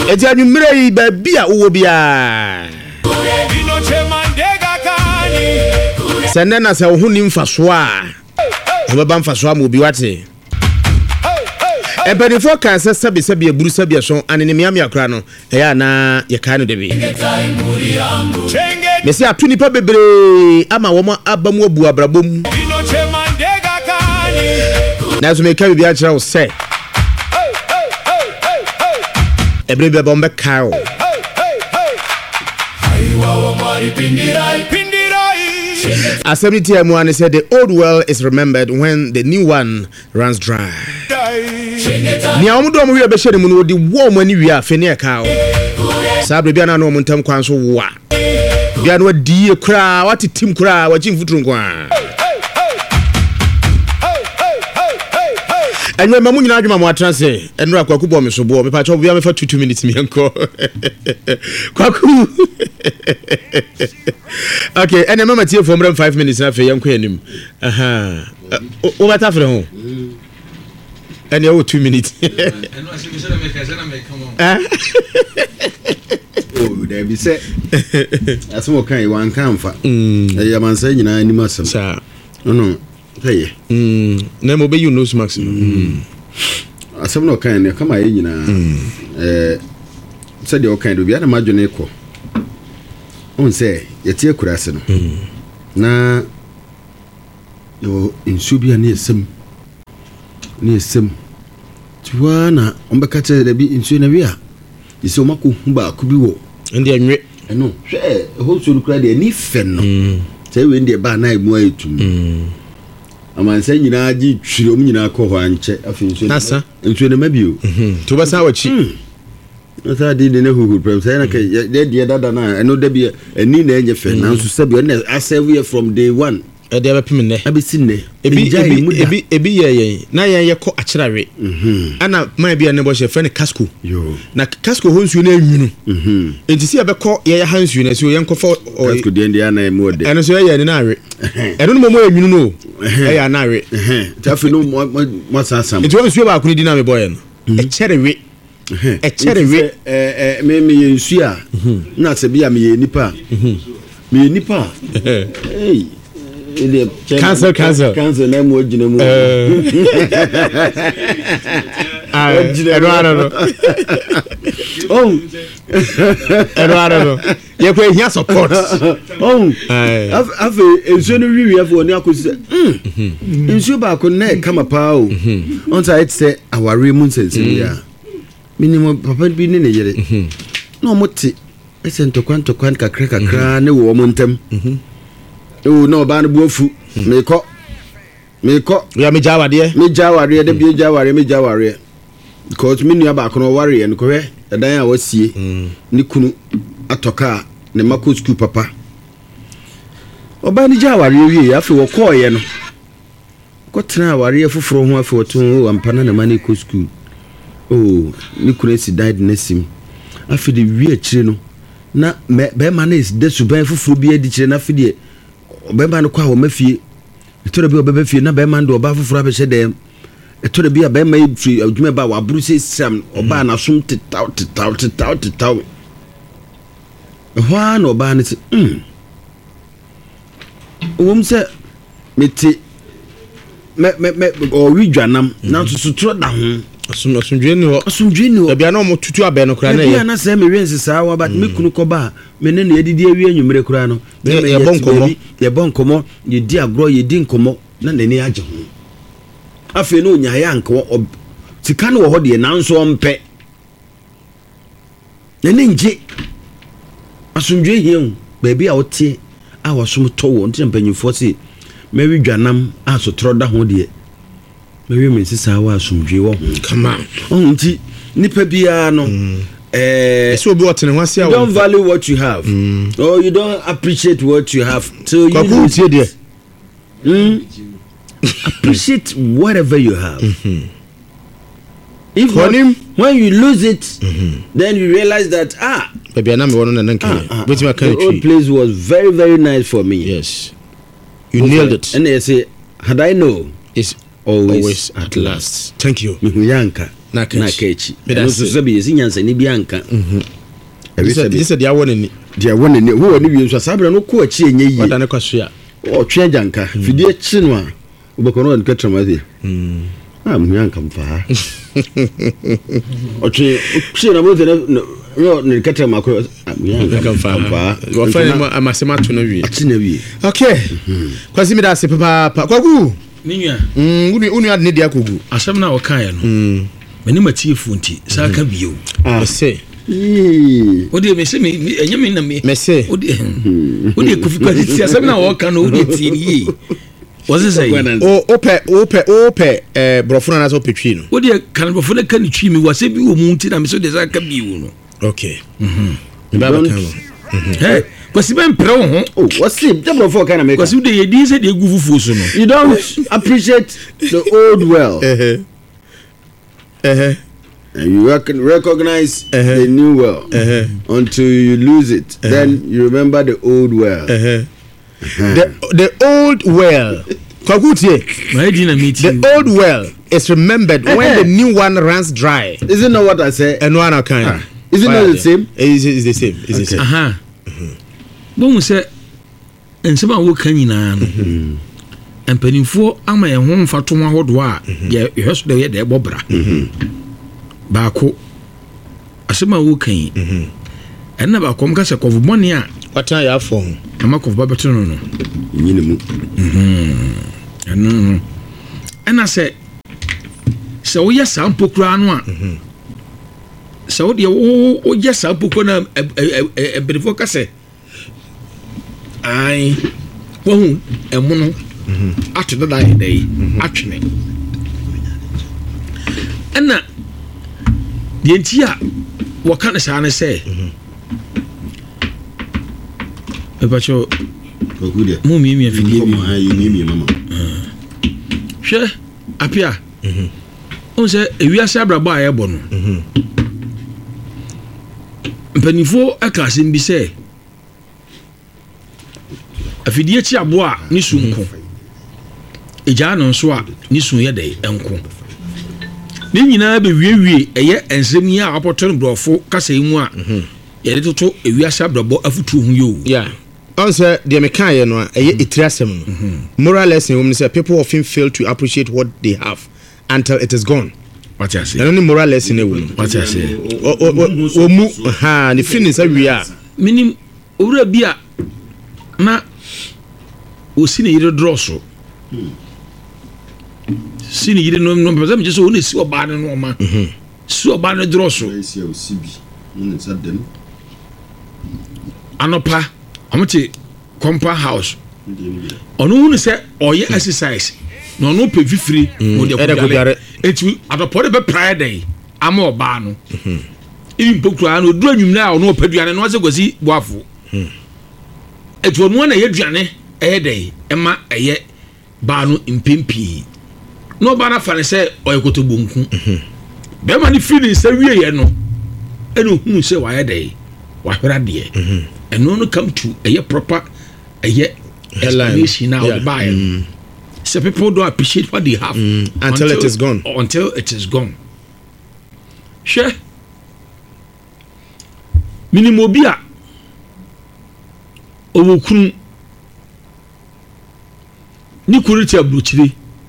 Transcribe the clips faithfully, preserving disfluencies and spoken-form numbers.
eti anwumre yi ba bia wo bia sene na se wo hu ni mfaso a wo ba mfaso a mo bi wate ebeni fo kan se sabi sabi eburu sabi so anene miam yakra no eya na ye kan no de bi mesi atu nipa bebre ama wo ma abamu abu abrabom na so me ka bi a kira wo se ebre be bombe kao Assembly Muani said the old well is remembered when the new one runs dry. Ni amudo mu wi be hye mu no di wo mu ani wi a fe ne ka o. Sa bia na no mu ntam kwan so wo a. Bia no di e kura wati tim kura wa jin futuru nkwa. Enwe mamu nyina adwuma mo atranse enura kwaku bo me so bo me pa cho bia me fa two minutes me enko. Kwaku. Okay, and a mama tea for more than five minutes na fe yanko anim. Aha. O bata fere ho. And you two minutes. And I say me make say na me come on. Oh, there be say. As mo kan wan kan fa. Eh ya man say nyina anim asem. Sa. No no. Hey. Mm. Na mo be you know max. Mm. Asem no kan ne kama ye nyina. Eh say de o kan do bia na madwene ko. On say yetie kurase no. Na yo insubia ne esem. Ne esem. Tuana ombeka che da bi insu na wi a. Ise o mako hu ba ku bi wo. Ndi anwe. Eno, hwe ho so kura de ni fe no. Say we ndi ba na emu ayetum. Ama nse nyina agi twire om nyina akọ ho anche afi nsu. Nasa. Nsu ne mabio. Mhm. To ba sa wachi. Nasa di de ne huhu prem say na ke de de dada na eno da bi ani na enye fe na nso sabi na asave from day one. E de ba pim ne. Abi sinne. Ebi ebi ebi ebi ye ye. Na ye ye ko akirawe. Mhm. Ana ma bi ane bo she fe ne casco. Yo. Na casco ho nsu na enwunu. Mhm. Enti si e be ko ye ye hansu na so ye nko fo casco de ndi ana emu ode. Eno so ye ye ne na awe. Eno no mo enwunu no. E ya na awe. Eh. Tafi no mo sasam. Enti wo nsu ba akuni di na me boy no. E cherewe. E cherewe eh eh me me ye nsu a. Na se bia me ye nipa. Mhm. Me ye nipa. Hey. Cancel, cancel. Cancel, na mo jina mo. Ah, Eduardo. Oh. Eduardo. Ye ko ehia support. Oh. Afi enso no wiwi afo ni akosi. Mm. Enso ba ko na e kama pa o. On say it say aware mu nsensen ya. Minimum papa bi ne ne yere. No mo ti. Ese ntokwan ntokwan kakra kakra ne wo mo ntem. Mhm. Oh no ba no buofu me ko me ko ya me jawade me jawade de bi jaware me jaware because me nua ba ko no ware en ko hwe edan a wasie ni kunu atoka ne mako school papa oba ni jaware wi afi wo ko ye no ko tena ware foforo ho afi oto ampana na mani ko school oh ni kunu si died nesim afi de wi akire no na be ma na is de suban foforo bi adi kire na afi de obeba no kwa wo mafie etore bi obeba fie na be ma ndo oba foforo abehye dem etore bi aba ma ifri adwuma ba wa buru se sam oba na som tetaw tetaw tetaw tetaw hwa na oba ne se mm wom se meti me me me o wi dwanam na so sutro da ho asum asumdwe ni ho asumdwe ni ho e bia na mo tutu abe no kra na ye bia na se me wense saa wa but me kunu ko ba me ne na edidi awi anwumre kra no ye bonkomo ye bonkomo ye di agro ye di nkomo na nani age ho afi no nya ya nko sika no wo ho de na nso mpe na ne nje asumdwe hie ba bia wote a wasum to wo nti mpanyifo se me wi dwanam a so tro da ho de me me sisa wa asumdwe wo come on onti nipa bia no eh so be what ne wase a don't value what you have mm. or you don't appreciate what you have till you lose it. Mm. Appreciate whatever you have. Mm-hmm. If not, when you lose it, mm-hmm. then you realize that ah baby I know me one ah, ah, which my country the old place was very very nice for me. Yes, you okay. Nailed it. And they say had I know it's always, always at last. Thank you. Yanka. na kachi no so so be nyansa ni bi anka mhm ebisa dia won ni dia won ni wo ni bi nso sabra no ko achi enye yi wada ne kwaso ya o twe janka fidie chi no a obokono nka tramazi mhm ah mu yanka mfa o twe chi na mo de no ne katra mako mu yanka mfa wo fa ni amasema to no wi ati na wi okay kwasi mi da se papa kwagu ninya mm unu unu ad ne dia kogu asem na woka ya no mm mani matifo nti saka bio ah se odi me se me enye me na me me se odi odi kufi kwa ti asem na woka no odi ti ni wose say o ope ope ope eh brofuna na so petwi no odi kan brofuna kan twi mi wase bi wo mu nti na me so de saka bio no okay mhm baba kan hey kwasi ben pre wo ho oh wasi double four kind of make kwasi de yedi se de gu fufu so no you don't appreciate the old well eh eh and you rec- recognize uh-huh. the new well uh-huh. until you lose it uh-huh. then you remember the old well uh-huh. Uh-huh. the the old well kwakutie my dina meeting the old well is remembered uh-huh. when the new one runs dry isn't that what I say and one kind ah. isn't that the same is is the same is the same aha bon say ensema wo kan nyina no empanifo ama ye ho mfato ahodo a ye hweso de ye de bobra baako asema wo kan enna ba kom ka se kovu boni a watan ya fo ho ama kovu ba beto no no nyine mu mhm eno enna se se wo ye sampo kura no a se wo de wo wo ye sampo ko na e benefo ka se ai wohu emuno mhm atu da dai dai atwene enna yentia waka na saa ne sɛ ebacho kokude mu mi mi afidie bi ma yi mi mi mama hwɛ apia mhm on sɛ ewiase abrabɔ a yɛbɔ no mhm mpanifo aka asɛm bi sɛ afidie chi abo a ni sunko eja no nso a ni sun ye dai enko ni nyina be wiewie eye ensem yi a apoton brofo kasa yi mu a ye de toto ewiase abrabo afutu hu yo yeah on say the mekan ye no eye itiriasem no moral lesson we say people often fail to appreciate what they have until it is gone what you say no ni moral lesson e wo what you say o mu ha ni finish awi a minim owura bi a na osine yire drosso sine yire no no pesa me je so oni si oba ne no ma mhm si oba ne drosso esi o sibi no sadem anopa omote compound house onu hu ne se oye exercise no no pe fifiri o de ko dare etu adopo de be prayer day ama oba no mhm im pokura no duru anwum na ono opaduane no se gosi boafo mhm etu onu na ye duane eye dey ema eye ba no impempi no ba na fa ne se oyekoto bonku mhm be ma ni feeling se wie ye no eno hu se wa ye dey wa hwera de mhm eno no come to eye proper eye explanation now yeah. By mm. So people don't appreciate what they have mm. until, until it is gone until it is gone sure minimobia owokun ni kuriti abruchiri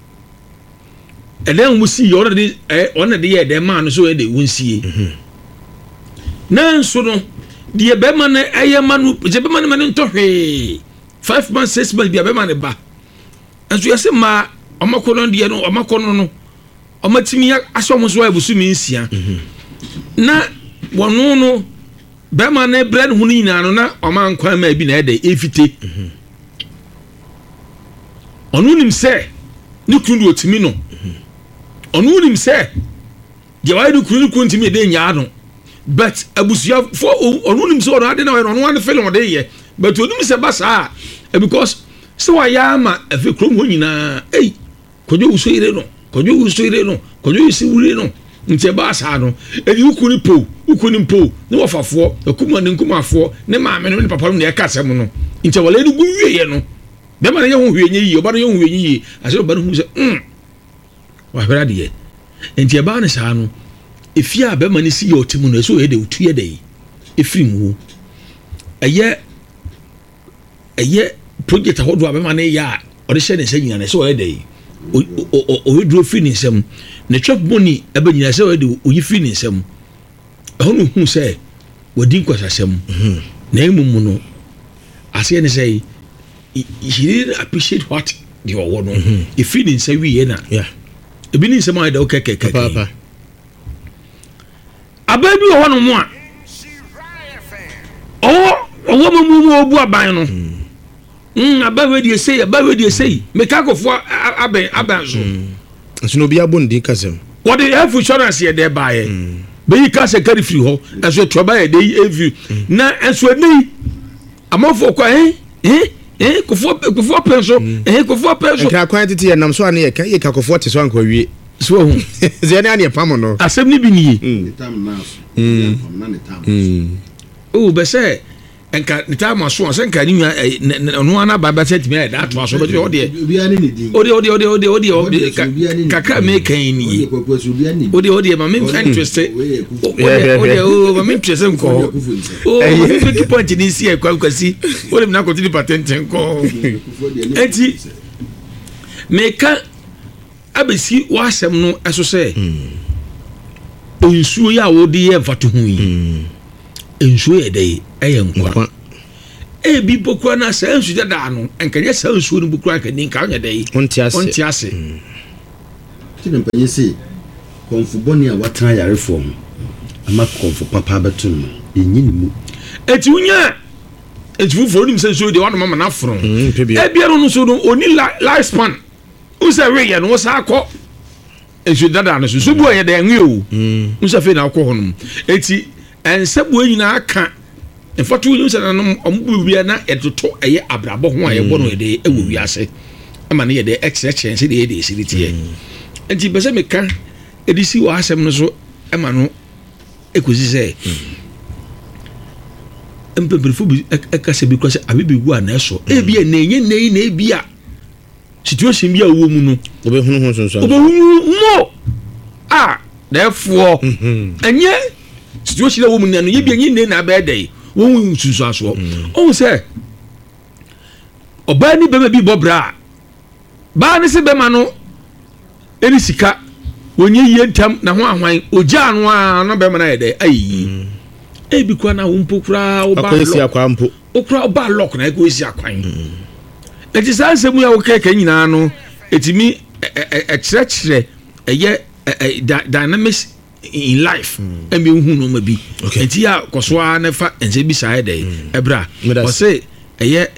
eden musi yo de eh on de ye de man so e de wonsie mhm na nso no de be man eye manu je be man man ntohwe five months six months de be man ba enso yese ma omakono de no omakono no omatimi aso so abusu mi nsia mhm na wono no be man e brand hu ni na no na omankwa ma bi na e de efite mhm onu nim se ni kunu otimi no onu nim se je wa ni kunu kunu ntimi de nya no but abusuya for onu nim se onu ade na onu wan feel on dey ye but onu nim se basa because so wa ya ma afi krom ho nyina ei kojo uso ire no kojo uso ire no kojo isi wure no nti basa no edi ukuni po ukuni po ni wofafo akuma ni nkumafo ne maame no ne papa no ne ka asem no nti wala ni gu wie ye no be ma ye ho hwenye yi oba no ye ho hwenye yi ase oba no hu se mm wa hwera de ye enti e ba ne sa no efia a bɛma ne si yɛ ɔte mu no ɛsɛ ɔyɛ de otu yɛ de efiri mu ɛyɛ ɛyɛ project ahodoɔ a bɛma ne yɛ a ɔde hyɛ ne nsa nyina ɛsɛ ɔyɛ de ɔyɛ duro firi ne nsam ne trap money ɛbɛ nyina ɛsɛ ɔyɛ de ɔyi firi ne nsam ɛhɔ no hu sɛ wadi nkwasasɛm na emu mu no aseɛ ne sɛ he didn't appreciate what the ɔwɔ no efiri ne nsa wie na ebi ne nsɛm a yɛda wo kɛkɛkɛkɛ abaa bi wɔ hɔ no mu a ɔwɔ ɔwɔ ma mu mu ɔbu aban no abaa wei deɛ sei abaa wei deɛ sei meka akɔfoɔ abɛn abɛn so nso na obi abɔ ne din kasɛm wɔde health insurance yɛ dɛ baayɛ bɛyi kasɛ kari firi hɔ ɛso ɛtuaba yɛ dɛ yi ɛfiri na ɛso ɛne yi amanfoɔ kɔ ɛn ɛn ɛn kofoɔ kofoɔ pɛn so ɛn kofoɔ pɛn so nkira kwan tete yɛ nam so a ne yɛ ka yɛ ka kofoɔ te so ankɔ wie so hu zɛ ne aneɛ pam no asɛm ne bi nie o bɛ sɛ nka ne taa ma so sɛ nka ne nwa ɔno ana ba ba sɛ tumi ayɛ da ato aso bɛ ɔdeɛ ɔdeɛ ɔdeɛ ɔdeɛ ɔdeɛ ɔdeɛ kakra me kan nie ɔdeɛ ɔdeɛ ma me interest ɔdeɛ ɔdeɛ o ma me interest nkɔ o ma me pick point ni si ɛ kwa kwasi ɔdeɛ na kɔtini patent nkɔ eti me ka abesi wasɛm no ɛso sɛ nsuo yɛ a wɔde yɛ mfato ho yi nsuo yɛ dɛ ɛyɛ nkwa ebi bokura na sɛ nsuo dada no nkanyɛ sɛ nsuo no bokura nkanyɛ nka ɔnyɛ dɛ ɔnti ase ɔnti ase ti ne mpanyɛ sɛ kɔnfo bɔne a watena yarefoɔ ho ama kɔnfo papa bɛto no ɛnyi ne mu eti wunya eti fufuo nim sɛ nsuo deɛ wɔn mama na foro ebia no nso no oni life span usa weyɛ no wosa akɔ nsuo dada no so bu ɔyɛ dɛ nwe o usa fe na akɔ hɔ no eti ɛnsɛbo nyinaa ka mfato wu sɛ nanom ɔmo bia na ɛtoto ɛyɛ abrabɔ ho a yɛbɔ no yɛde ɛwɔ wiase ama ne yɛde extraction sɛ de yɛde esiri tie nti bɛsɛ meka edisi wɔ asɛm no so ɛma no ekosi sɛ mpempelfo bi ɛkasa bi kɔ sɛ abibi gu a na ɛso ebi na enye na yi na ebi a situation bi a wo mu no obehunu ho sonso obehunu mo a therefore enye situation a wo mu na no yebi enye na ba dai wo wu susu aso o se oba ni bema bi bobra ba ne se bema no eni sika wonye yie ntam na ho ahwan ogya no a no bema na yede ayi e bi kwa na wo mpokura wo ba akwesi akwa mpo okura oba lock na ego esi akwan e ti san se mu ya wo keke nyina no etimi e kyerɛkyerɛ ɛyɛ dynamics in life and be who no maybe and here koswa never and say beside day ebra or say eh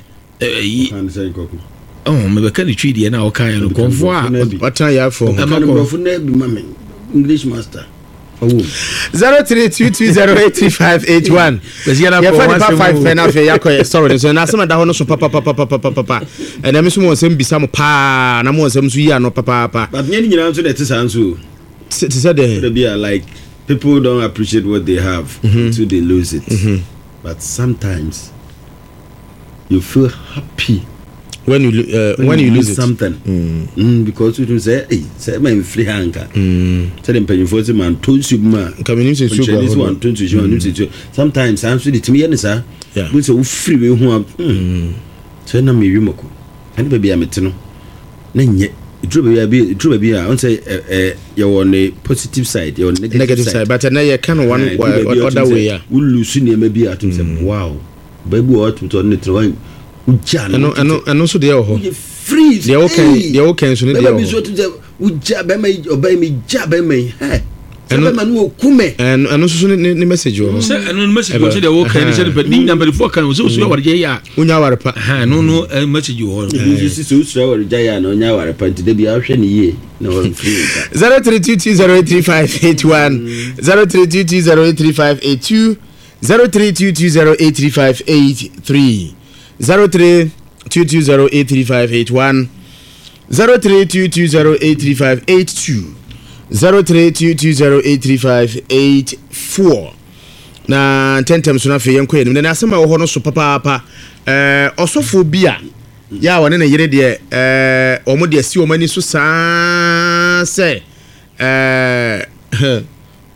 oh me be can treat the na o kan no konfo what time you for English master zero three two two zero eight three five eight one yeah for five pen afa yakọ sorry so na asema da ho no so papa papa papa papa and them so mo nsem bisa mo pa na mo nsem so yi ano papa papa but nyani nyina so that sanso to say the be like people don't appreciate what they have mm-hmm. until they lose it mm-hmm. But sometimes you feel happy when you uh, when, when you, you lose something mm. Mm, because you don't say hey say my free hanka say them pay for man told you man coming into sugar this one told you one to sometimes I'm so the me yen sir yeah we say free we ho so na me wimoko and baby am it no na nye true baby true baby I want say eh you on the positive side you on the negative, negative side. side but na you can one uh, other way yeah we lose ni maybe at say wow baby what to on the one uja no no no so dey ho free dey okay dey okay so dey ho so to uja be me obey me ja be me eh eno man wo kume eno eno so ni message ho say eno message go say dey okay ni say ni number four kan so so ware ya unya ware pa ha no no message ho you see so so ware ya na unya ware pa nti bi ahwe ni ye na wo free zero three two two zero eight three five eight one zero three two two zero eight three five eight two zero three two two zero eight three five eight three zero three two two zero eight three five eight one zero three two two zero eight three five eight two zero three two two zero eight three five eight four na tentem so na fe yenko yenim na asema wo ho no so papa papa eh osofo bia ya wone na yire de eh omo de asi omani so saa se eh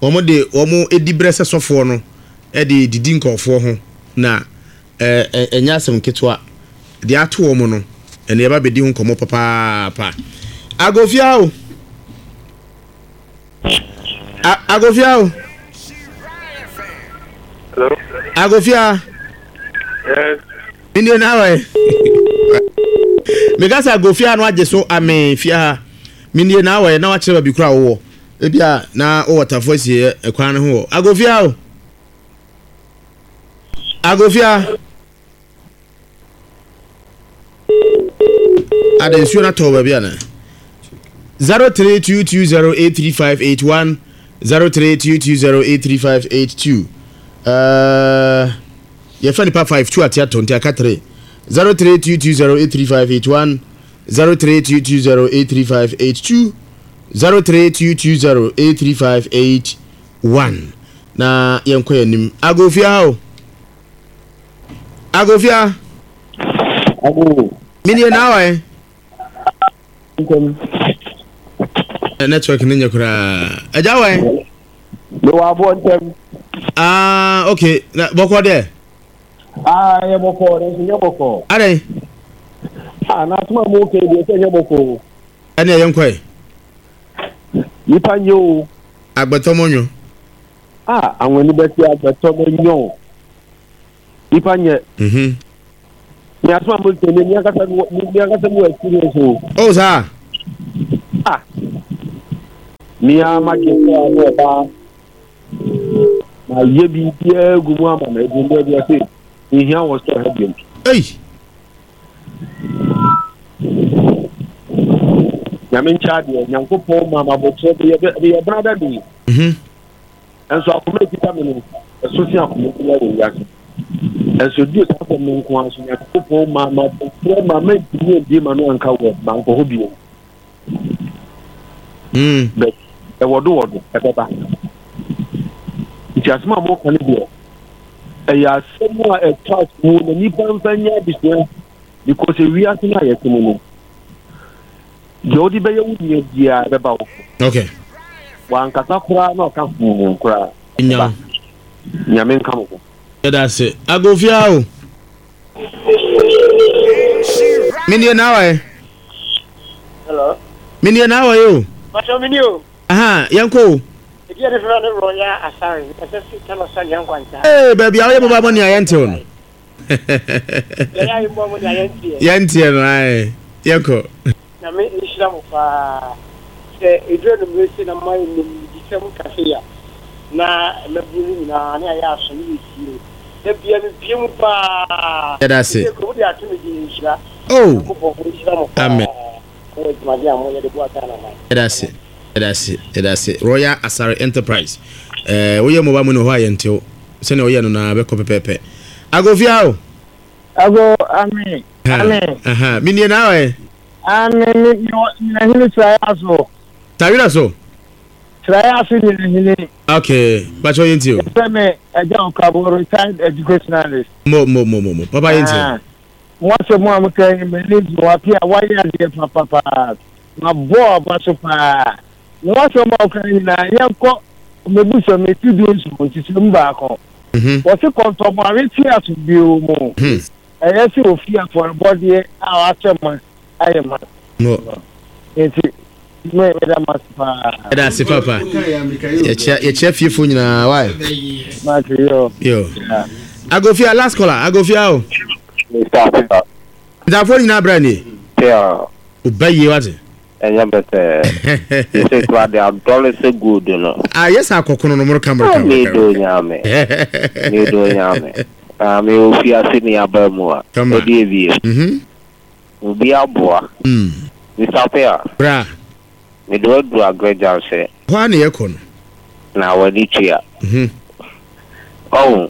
wɔn de wɔn edi brɛsɛ sɔfoɔ no ɛde didi nkɔfoɔ ho na ɛɛ ɛnyɛ asɛm ketewa de ato wɔn no ɛna yɛba bɛdi ho nkɔmɔ papaapa agofia o agofia o hello agofia yes Indian nawe megasa agofia no agye so ame fia Indian nawe na wa kyerɛ ba bi kura wo ebia na o watafo sie ekwan ho agofia o agofia adensuo na to ba bia na zero three two two zero eight three five eight one zero three two two zero eight three five eight two uh your friend pa five two at your tonte aka three zero three two two zero eight three five eight one zero three two two zero eight three five eight two zero three two two zero eight three five eight one na yenko yanim agofia o agofia ago mini na wa network ni nyakura aja wa lo wa bo ntem ah okay na boko de ah ye boko de ye boko are ah na tuma mo ke de ye boko ani yenko e nipa nyo agbeto monyo ah awon ni be ti agbeto monyo nipa nye mhm ni asuma mo ke ni akasa ni akasa mo experience o oh sa ah ni ama ke so no ba na ye bi bia gumu ama na edu ndo bia se ihia wo so ha bi ei Yamin Chadi, Yankopo, Mamma Botre, the brother be. Mhm. And so I come to come a social community. And so do something in Quans, Yankopo, Mamma Botre, Mamma, Demon and Cower, Banco Hobio. Mm. But there were do at the back. It has more cannibal. I have somewhere a touch more than Nippon Panya business because we are tonight. Jodi be you die dia be ba wo. Okay. Wan kasa kura na ka fu kura. Nya. Nya men kam ko. Yeah, that's it. Agofia o. Mini na wa. Hello. Mini na wa yo. Macho mini o. Aha, yanko. If you are the Royal Asari, I just tell us young one. Eh, baby, I am about money I enter on. Yeah, you more money I enter. Yanti right. Yanko. Na me Islam fa se edro no mesi na mai no disem cafe ya na me buru na na ya so ni sire e bia me biem pa Yeah, that's it. ko dia tumi di isra Oh. ko po Islam fa Amen. ko ma dia mo ya de bua kana na Yeah, that's it. Yeah, that's it. Yeah, that's it. Royal Asari Enterprise. Eh, we are mobile money ho ayento. Se na we no na be ko pepepe. Agofia o. Ago ami ami Aha, mini na wa. ami ni na hili try aso Tawira so. try aso ni hili Okay, but you into. se me eja okabo retired educationalist Mo mo mo mo mo. Papa into. mo se mo am kan me leave wa pia wa ya de papa papa na bo ba so pa mo se mo kan na yanko me bu so me ti do so ti se mba ko Mhm. wo se kontomo ari ti aso bi o mo Hmm. eye se ofia for body a wa chema ayema No. enti me me da maspa That's it, Papa. Ye che ye che fifo nyina why? ma yo Yo. Agofia last caller. Agofia o. Start up. Da phone nyina bra ni. Yeah. Obaye wate. Enya bete. You say to the dollar say good no. Ah yes akokono no mo kamera Me kamera. do nyame. Me do nyame. Ah me ofia sini abamu a. Come on. Odi ebi. Mhm. Obi aboa. Mm. Mister Pea. Bra. Me do do agreja say Kwa na yeko no. na wadi tia. Mhm. Oh.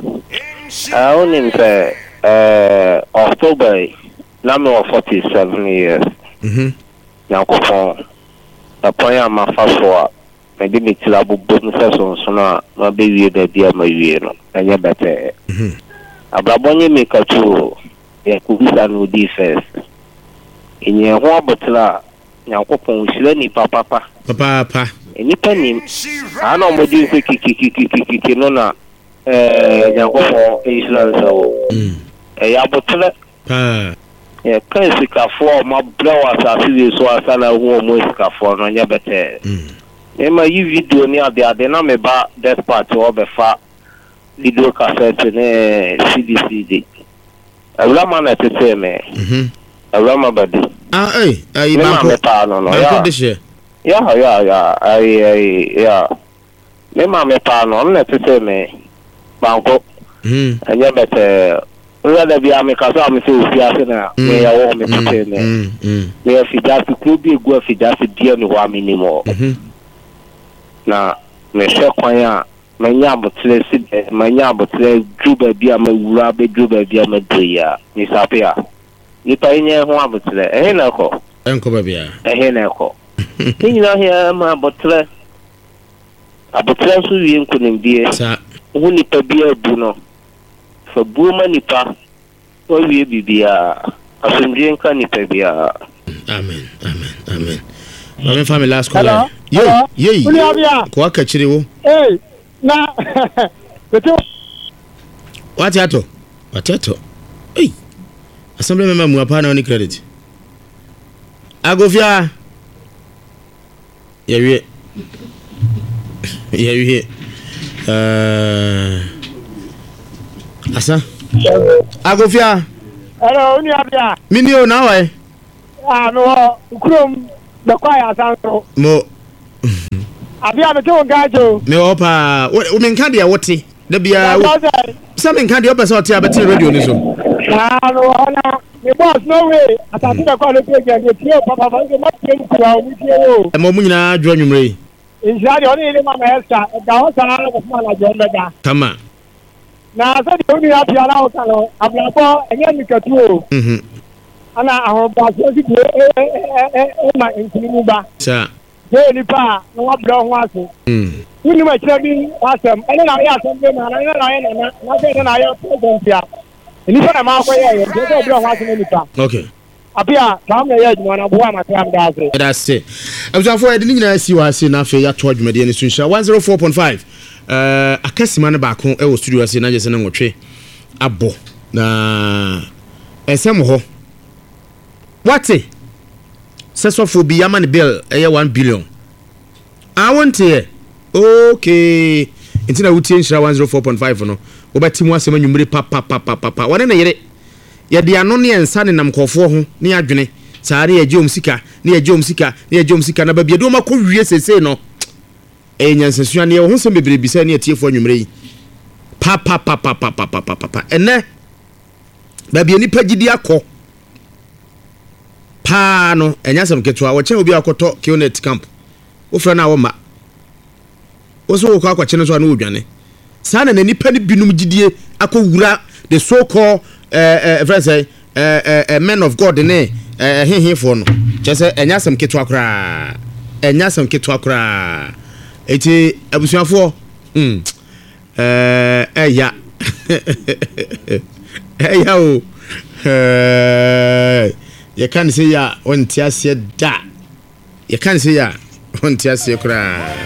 I only say uh October na me forty-seven years. Mhm. Yankopon. Na poya ma faso a me di mitila bubu nse so so na na be wie da bia ma wie no. Enye bete. Mhm. Abrabonye me katu ya kubisa no di first. Inye ho abotla Yankopon hire ni papa papa. Papa pa. nipa nim ana mo di se kikikikikiki no na eh yakofo insurance wo eh ya botle ah eh kan sikafo ma brawa asase we so asala hu mo sikafo no nya bete mm ma yi video ni ade ade na me ba that part o be fa video cassette ne C D C D awama na tete me mhm awama badi ah eh ai ba ko no no ya ya yeah yeah yeah ai ai yeah me ma me pa no na tete me banko mhm anya bete ura da bia me ka so am se ofia se na me ya wo me tete me mhm me fi da fi ku bi egu fi da fi dia no wa minimo mhm na me hwe kwan a me nya botle si me nya botle juba bia me wura be juba bia me doya ni sapia ni pa nye ho abotle eh na ko enko ba bia eh na ko ni na hia ma botle abotle so wi enko ne bie sa hu ni pa bia bu no fa bu ma ni pa so wi bibia asundie nka ni pa bia amen amen amen amen family last call ye ye ko aka chire wo eh na beto what ato what ato eh assembly member mu apa na oni credit agofia ye wie ye wie eh asa agofia hello ni abia mini o na wai ah no krom the choir sanso mo abia beto gajo me opa o me nka de wote da bia sa me nka de opa sa ote abeti radio ni so ah no na me boss no way atati the call page and the papa papa ke ma tie kura o mi tie o e mo mu nyina adwo nwumre insha Allah oni ile mama Esther da ho sana na ko na jo mega kama na so de oni apia la o kalo abia bo enye mi katu o mhm ana ahon ba so si e e e ma nkini ba sa de ni pa no wa bro ho aso mhm ni ma kira bi asem ene na ya asem be na na na na na na de na ya president ya ni pa na ma ko ye ye de bro ho aso ni pa okay apia kam na ye adwuma na bo ma tam da ase that's it abusafo edi nyina si wa ase na afi ya to adwumade ni sunhya one oh four point five eh akasima ne ba ko e wo studio ase na je se ne nwotwe abo na esem ho wate sesofo bi yama ne bill eye one billion I want here okay intina wutie nshira one oh four point five no obati mu asema nwumre pa pa pa pa pa wone na yere ye de ano ne ensa ne nam kofo ho ne adwene saare ye jom sika ne ye jom sika ne ye jom sika na ba biedo ma ko wie sese no e nyansesua ne ye ho sem bebre bisa ne atiefo nwumre yi pa pa pa pa pa pa pa pa ene ba bie ni pagidi akọ pa no enyasem ketwa wo chen obi akoto Kionet camp wo fra na wo ma wo so wo kwa kwa chen so na odwane sa na nipa ni binum gidie akowura the so called eh eh friends eh eh men of God ne eh hehefo no chese enyasem ketwa kra enyasem ketwa kra eti abusuafo mm eh eya eya o eh you can say ya on tia se da you can say ya on tia se kra